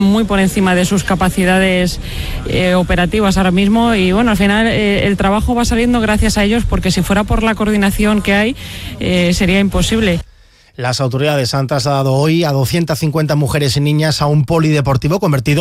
muy por encima de sus capacidades operativas ahora mismo y bueno, al final el trabajo va saliendo gracias a ellos, porque si fuera por la coordinación que hay sería imposible. Las autoridades han trasladado hoy a 250 mujeres y niñas a un polideportivo convertido